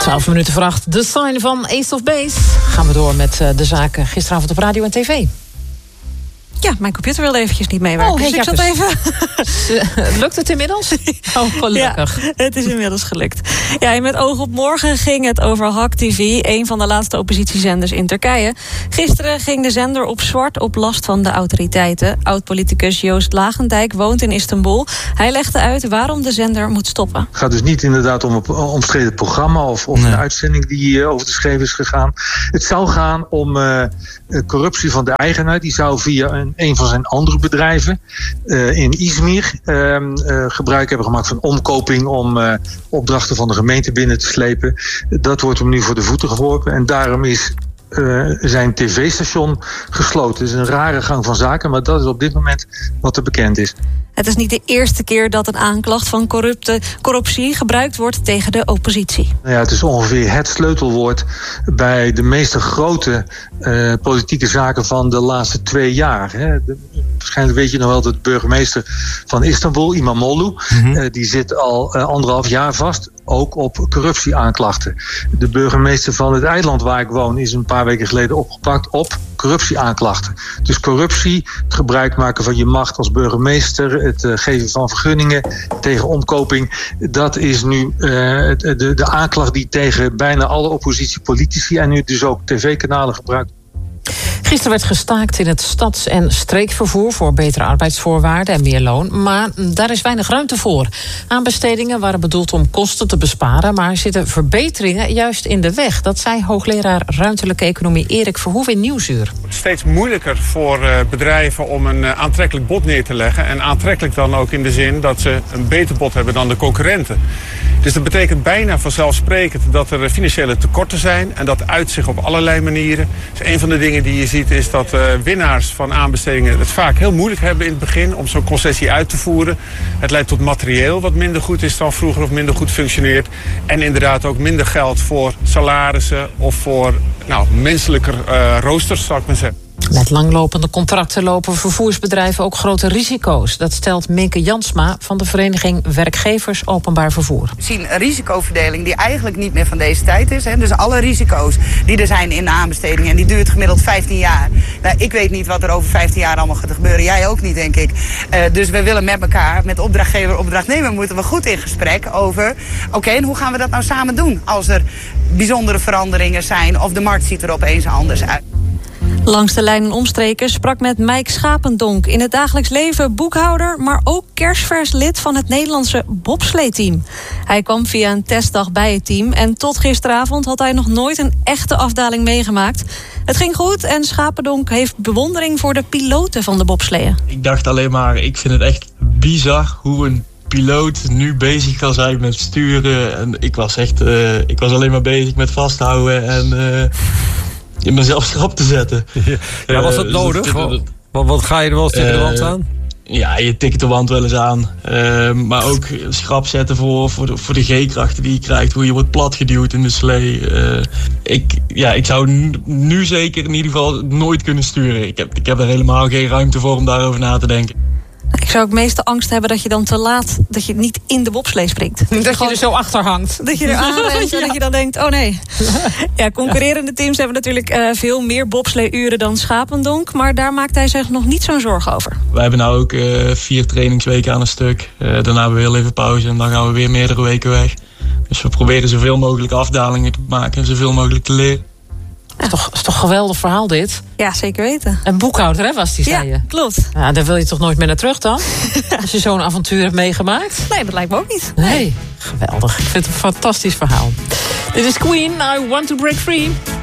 12 minuten voor 8. The Sign van Ace of Base. Gaan we door met de zaken gisteravond op radio en tv. Ja, mijn computer wilde eventjes niet meewerken. Oh, hey, dus ik zat even... Lukt het inmiddels? Oh, gelukkig. Ja, het is inmiddels gelukt. Ja, en met oog op morgen ging het over Hak TV, een van de laatste oppositiezenders in Turkije. Gisteren ging de zender op zwart op last van de autoriteiten. Oud-politicus Joost Lagendijk woont in Istanbul. Hij legde uit waarom de zender moet stoppen. Het gaat dus niet inderdaad om een omstreden programma of een uitzending die over de schreef is gegaan. Het zou gaan om corruptie van de eigenaar. Die zou via een van zijn andere bedrijven in Izmir gebruik hebben gemaakt van omkoping om opdrachten van de gemeente binnen te slepen. Dat wordt hem nu voor de voeten geworpen en daarom is zijn tv-station gesloten. Het is een rare gang van zaken, maar dat is op dit moment wat er bekend is. Het is niet de eerste keer dat een aanklacht van corruptie gebruikt wordt tegen de oppositie. Ja, het is ongeveer het sleutelwoord bij de meeste grote politieke zaken van de laatste 2 jaar. Hè. Waarschijnlijk weet je nog wel dat de burgemeester van Istanbul, Imamoglu, die zit al 1,5 jaar vast. Ook op corruptieaanklachten. De burgemeester van het eiland waar ik woon is een paar weken geleden opgepakt op corruptieaanklachten. Dus corruptie, het gebruik maken van je macht als burgemeester, het geven van vergunningen tegen omkoping. Dat is nu de aanklacht die tegen bijna alle oppositiepolitici en nu dus ook tv-kanalen gebruikt. Gisteren werd gestaakt in het stads- en streekvervoer voor betere arbeidsvoorwaarden en meer loon. Maar daar is weinig ruimte voor. Aanbestedingen waren bedoeld om kosten te besparen, maar zitten verbeteringen juist in de weg. Dat zei hoogleraar ruimtelijke economie Erik Verhoeven in Nieuwsuur. Het wordt steeds moeilijker voor bedrijven om een aantrekkelijk bod neer te leggen. En aantrekkelijk dan ook in de zin dat ze een beter bod hebben dan de concurrenten. Dus dat betekent bijna vanzelfsprekend dat er financiële tekorten zijn. En dat uit zich op allerlei manieren. Dus een van de dingen die je ziet is dat winnaars van aanbestedingen het vaak heel moeilijk hebben in het begin om zo'n concessie uit te voeren. Het leidt tot materieel wat minder goed is dan vroeger of minder goed functioneert. En inderdaad ook minder geld voor salarissen of voor menselijker roosters, zou ik maar zeggen. Met langlopende contracten lopen vervoersbedrijven ook grote risico's. Dat stelt Minke Jansma van de vereniging Werkgevers Openbaar Vervoer. We zien een risicoverdeling die eigenlijk niet meer van deze tijd is. Hè. Dus alle risico's die er zijn in de aanbestedingen, en die duurt gemiddeld 15 jaar. Nou, ik weet niet wat er over 15 jaar allemaal gaat gebeuren. Jij ook niet, denk ik. Dus we willen met elkaar, met opdrachtgever, opdrachtnemer, moeten we goed in gesprek over, oké, en hoe gaan we dat nou samen doen? Als er bijzondere veranderingen zijn of de markt ziet er opeens anders uit. Langs de lijn en omstreken sprak met Mike Schapendonk. In het dagelijks leven boekhouder, maar ook kerstvers lid van het Nederlandse bobsleeteam. Hij kwam via een testdag bij het team en tot gisteravond had hij nog nooit een echte afdaling meegemaakt. Het ging goed en Schapendonk heeft bewondering voor de piloten van de bobsleeën. Ik dacht alleen maar, ik vind het echt bizar hoe een piloot nu bezig kan zijn met sturen. En ik was alleen maar bezig met vasthouden en in mezelf schrap te zetten. Ja, was dat nodig? Want ga je er wel eens tegen de wand aan? Ja, je tikt de wand wel eens aan. Maar ook schrap zetten voor de G-krachten die je krijgt. Hoe je wordt platgeduwd in de slee. Ik zou nu zeker in ieder geval nooit kunnen sturen. Ik heb er helemaal geen ruimte voor om daarover na te denken. Ik zou ook meeste angst hebben dat je dan te laat, dat je niet in de bobslee springt. Dat je er zo achter hangt. Dat je er aanrent en dat je dan denkt, oh nee. Ja, concurrerende teams hebben natuurlijk veel meer bobslee-uren dan Schapendonk. Maar daar maakt hij zich nog niet zo'n zorgen over. Wij hebben nou ook 4 trainingsweken aan een stuk. Daarna hebben we heel even pauze en dan gaan we weer meerdere weken weg. Dus we proberen zoveel mogelijk afdalingen te maken en zoveel mogelijk te leren. Het is toch een geweldig verhaal dit? Ja, zeker weten. Een boekhouder, hè, was die, zei je? Ja, klopt. Ja, daar wil je toch nooit meer naar terug dan? Als je zo'n avontuur hebt meegemaakt? Nee, dat lijkt me ook niet. Nee, geweldig. Ik vind het een fantastisch verhaal. Dit is Queen, I Want to Break Free.